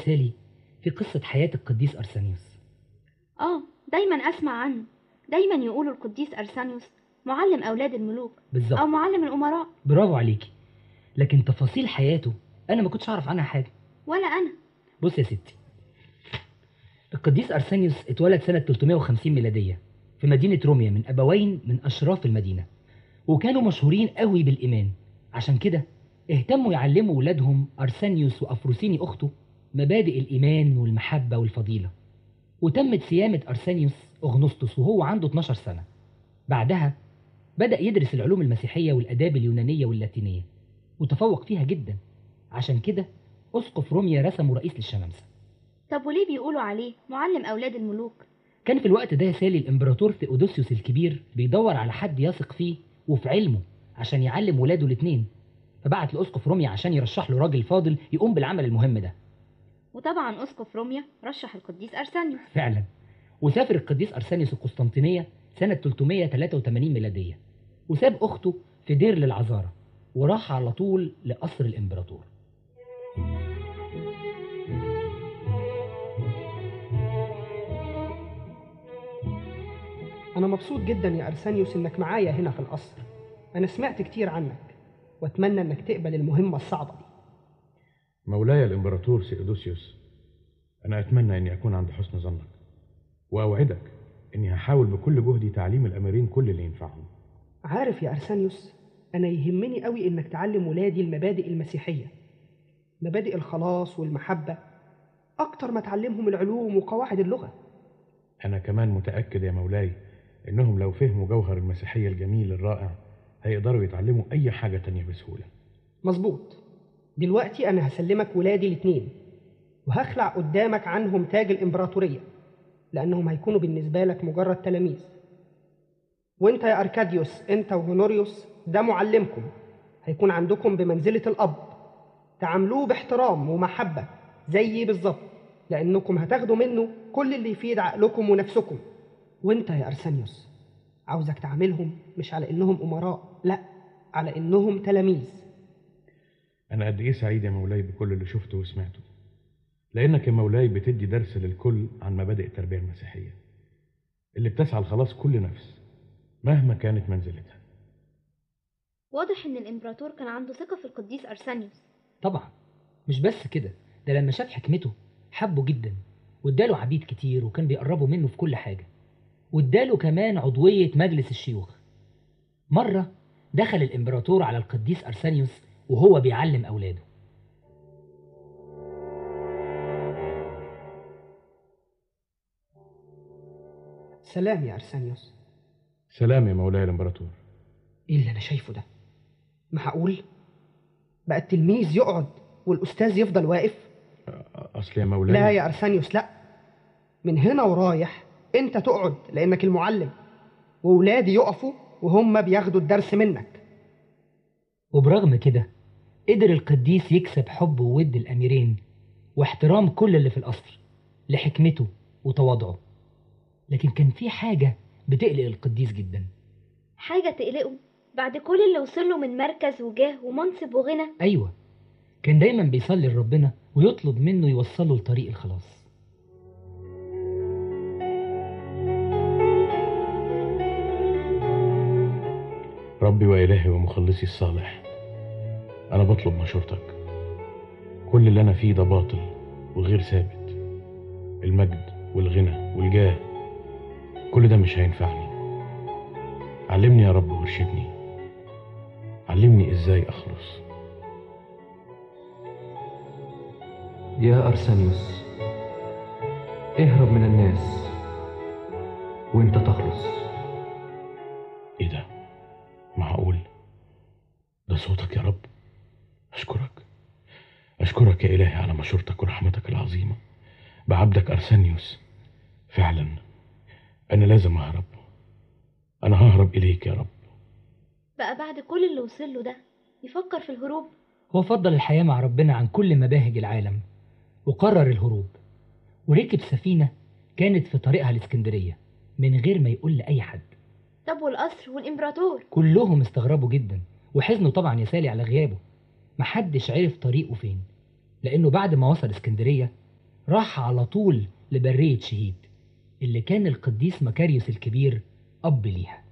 سالي في قصة حياة القديس أرسانيوس؟ دايما أسمع عنه، دايما يقولوا القديس أرسانيوس معلم أولاد الملوك بالظبط، أو معلم الأمراء. برافو عليكي. لكن تفاصيل حياته أنا ما كنتش أعرف عنها حاجة. ولا أنا. بص يا ستي، القديس أرسانيوس اتولد سنة 350 ميلادية في مدينة روميا من أبوين من أشراف المدينة، وكانوا مشهورين قوي بالإيمان. عشان كده اهتموا يعلموا ولادهم أرسانيوس وأفروسيني أخته مبادئ الإيمان والمحبة والفضيلة. وتمت سيامة أرسانيوس أغنسطس وهو عنده 12 سنة. بعدها بدأ يدرس العلوم المسيحية والآداب اليونانية واللاتينية وتفوق فيها جدا. عشان كده أسقف روميا رسمه رئيس للشمامسة. طب وليه بيقولوا عليه معلم أولاد الملوك؟ كان في الوقت ده يا سالي الإمبراطور ثيودوسيوس الكبير بيدور على حد يثق فيه وفي علمه عشان يعلم ولاده الاثنين، فبعت لأسقف روميا عشان يرشح له راجل فاضل يقوم بالعمل المهم ده. وطبعا أسقف روميا رشح القديس أرسانيوس. فعلا، وسافر القديس أرسانيوس القسطنطينية سنة 383 ميلادية، وساب أخته في دير للعذارى وراح على طول لقصر الإمبراطور. أنا مبسوط جدا يا أرسانيوس إنك معايا هنا في القصر. أنا سمعت كتير عنك وأتمنى إنك تقبل المهمة الصعبة دي. مولاي الإمبراطور ثيودوسيوس، أنا أتمنى إني أكون عند حسن ظنك، وأوعدك إني هحاول بكل جهدي تعليم الأميرين كل اللي ينفعهم. عارف يا أرسانيوس، أنا يهمني قوي إنك تعلم ولادي المبادئ المسيحية، مبادئ الخلاص والمحبة، أكتر ما تعلمهم العلوم وقواعد اللغة. أنا كمان متأكد يا مولاي إنهم لو فهموا جوهر المسيحية الجميل الرائع هيقدروا يتعلموا أي حاجة تانية بسهولة. مظبوط. دلوقتي أنا هسلمك ولادي الاثنين وهخلع قدامك عنهم تاج الإمبراطورية، لأنهم هيكونوا بالنسبة لك مجرد تلاميذ. وانت يا أركاديوس، انت وهونوريوس، ده معلمكم، هيكون عندكم بمنزلة الأب. تعاملوه باحترام ومحبة زيي بالظبط، لأنكم هتاخدوا منه كل اللي يفيد عقلكم ونفسكم. وانت يا أرسانيوس، عاوزك تعاملهم مش على إنهم أمراء، لا، على إنهم تلاميذ. أنا قد إيه سعيد يا مولاي بكل اللي شفته وسمعته، لأنك يا مولاي بتدي درس للكل عن مبادئ التربية المسيحية اللي بتسعى لخلاص كل نفس مهما كانت منزلتها. واضح إن الإمبراطور كان عنده ثقة في القديس أرسانيوس. طبعا، مش بس كده، ده لما شاف حكمته حبه جدا واداله عبيد كتير وكان بيقربوا منه في كل حاجة، واداله كمان عضوية مجلس الشيوخ. مرة دخل الإمبراطور على القديس أرسانيوس وهو بيعلم أولاده. سلام يا أرسانيوس. سلام يا مولاي الإمبراطور. إيه اللي أنا شايفه ده؟ معقول بقى التلميذ يقعد والأستاذ يفضل واقف؟ أصل يا مولاي. لا يا أرسانيوس، لا، من هنا ورايح أنت تقعد لأنك المعلم، وولادي يقفوا وهم بياخدوا الدرس منك. وبرغم كده قدر القديس يكسب حب وود الأميرين واحترام كل اللي في القصر لحكمته وتواضعه. لكن كان في حاجة بتقلق القديس جدا. حاجة تقلقه بعد كل اللي وصله من مركز وجاه ومنصب وغنى؟ أيوة، كان دايما بيصلي لربنا ويطلب منه يوصله لطريق الخلاص. ربي وإلهي ومخلصي الصالح، أنا بطلب مشورتك. كل اللي أنا فيه ده باطل وغير ثابت، المجد والغنى والجاه، كل ده مش هينفعني. علمني يا رب وارشدني، علمني إزاي أخلص. يا أرسانيوس، اهرب من الناس وانت تخلص. إيه ده؟ معقول؟ ده صوتك يا رب. أشكرك يا إلهي على مشورتك ورحمتك العظيمة بعبدك أرسانيوس. فعلا أنا لازم أهرب، أنا ههرب إليك يا رب. بقى بعد كل اللي وصله ده يفكر في الهروب؟ هو فضل الحياة مع ربنا عن كل مباهج العالم وقرر الهروب، وركب سفينة كانت في طريقها الإسكندرية من غير ما يقول لأي حد. طب والقصر والإمبراطور؟ كلهم استغربوا جدا وحزنوا طبعا يا سالي على غيابه. محدش عرف طريقه فين، لأنه بعد ما وصل اسكندرية راح على طول لبرية شهيد اللي كان القديس مكاريوس الكبير أب ليها.